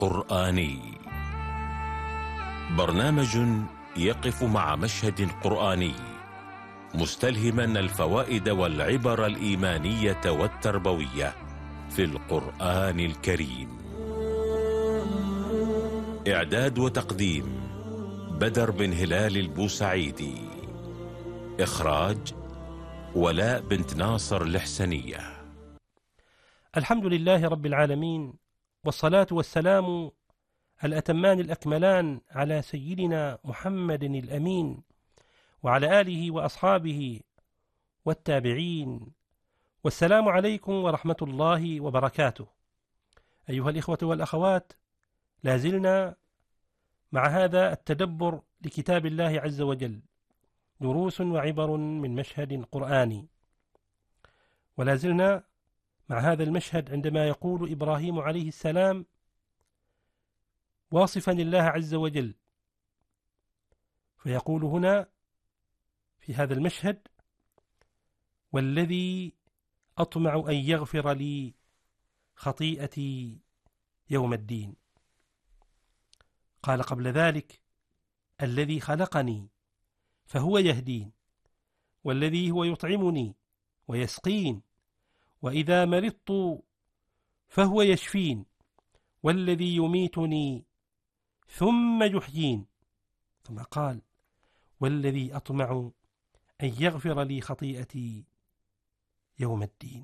قرآني، برنامج يقف مع مشهد قرآني مستلهما الفوائد والعبر الإيمانية والتربوية في القرآن الكريم. إعداد وتقديم بدر بن هلال البوسعيدي. إخراج ولاء بنت ناصر الحسنية. الحمد لله رب العالمين، والصلاة والسلام الأتمان الأكملان على سيدنا محمد الأمين وعلى آله وأصحابه والتابعين، والسلام عليكم ورحمة الله وبركاته. أيها الإخوة والأخوات، لازلنا مع هذا التدبر لكتاب الله عز وجل، دروس وعبر من مشهد قرآني، ولازلنا مع هذا المشهد عندما يقول إبراهيم عليه السلام واصفا الله عز وجل، فيقول هنا في هذا المشهد: والذي أطمع أن يغفر لي خطيئتي يوم الدين. قال قبل ذلك: الذي خلقني فهو يهدين، والذي هو يطعمني ويسقين، وإذا مرضت فهو يشفين، والذي يميتني ثم يحيين. ثم قال: والذي أطمع أن يغفر لي خطيئتي يوم الدين.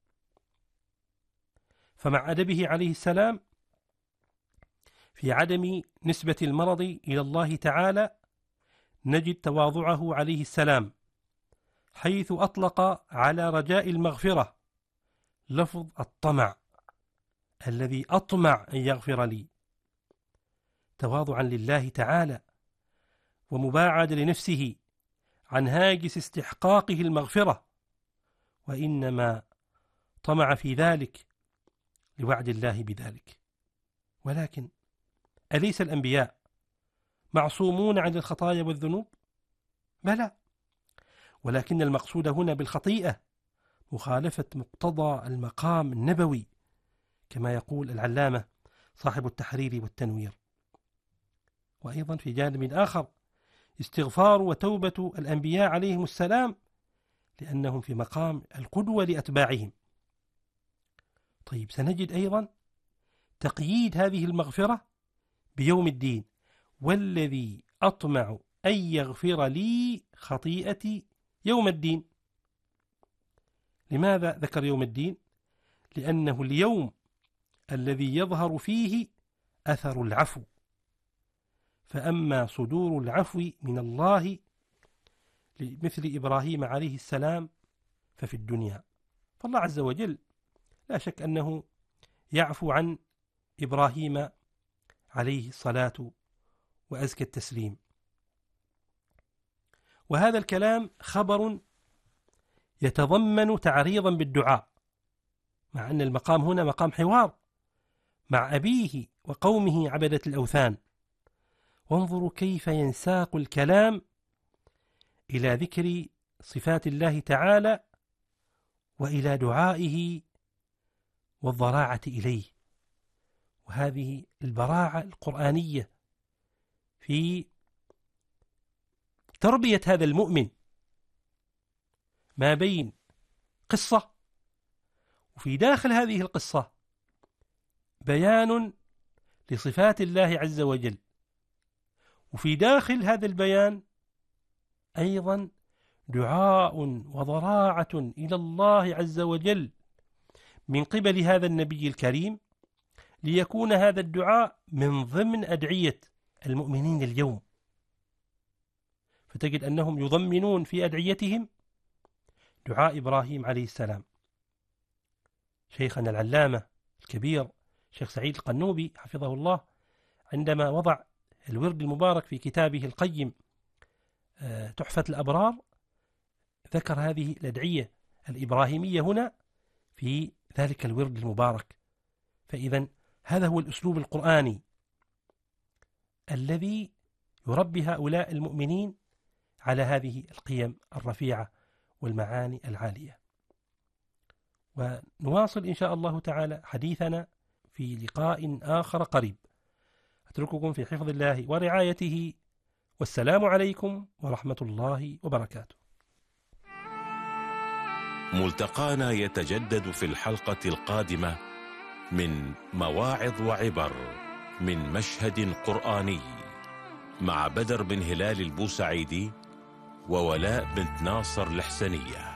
فمع أدبه عليه السلام في عدم نسبة المرض إلى الله تعالى، نجد تواضعه عليه السلام، حيث أطلق على رجاء المغفرة لفظ الطمع، الذي أطمع أن يغفر لي، تواضعا لله تعالى ومباعد لنفسه عن هاجس استحقاقه المغفرة، وإنما طمع في ذلك لوعد الله بذلك. ولكن أليس الأنبياء معصومون عن الخطايا والذنوب؟ بلى، ولكن المقصود هنا بالخطيئة مخالفة مقتضى المقام النبوي، كما يقول العلامة صاحب التحرير والتنوير. وأيضا في جانب آخر استغفار وتوبة الأنبياء عليهم السلام، لأنهم في مقام القدوة لأتباعهم. طيب، سنجد أيضا تقييد هذه المغفرة بيوم الدين: والذي أطمع أن يغفر لي خطيئتي يوم الدين. لماذا ذكر يوم الدين؟ لأنه اليوم الذي يظهر فيه أثر العفو، فأما صدور العفو من الله مثل إبراهيم عليه السلام ففي الدنيا. فالله عز وجل لا شك أنه يعفو عن إبراهيم عليه الصلاة وأزكى التسليم. وهذا الكلام خبر يتضمن تعريضا بالدعاء، مع أن المقام هنا مقام حوار مع أبيه وقومه عبدة الأوثان. وانظروا كيف ينساق الكلام إلى ذكر صفات الله تعالى وإلى دعائه والضراعة إليه. وهذه البراعة القرآنية في تربية هذا المؤمن، ما بين قصة وفي داخل هذه القصة بيان لصفات الله عز وجل، وفي داخل هذا البيان أيضا دعاء وضراعة إلى الله عز وجل من قبل هذا النبي الكريم، ليكون هذا الدعاء من ضمن أدعية المؤمنين اليوم. فتجد أنهم يضمنون في أدعيتهم دعاء إبراهيم عليه السلام. شيخنا العلامة الكبير شيخ سعيد القنوبي حفظه الله، عندما وضع الورد المبارك في كتابه القيم تحفة الأبرار، ذكر هذه الأدعية الإبراهيمية هنا في ذلك الورد المبارك. فإذا هذا هو الأسلوب القرآني الذي يربي هؤلاء المؤمنين على هذه القيم الرفيعة والمعاني العالية. ونواصل إن شاء الله تعالى حديثنا في لقاء آخر قريب. أترككم في حفظ الله ورعايته، والسلام عليكم ورحمة الله وبركاته. ملتقانا يتجدد في الحلقة القادمة من مواعظ وعبر من مشهد قرآني مع بدر بن هلال البوسعيدي وولاء بنت ناصر الحسنية.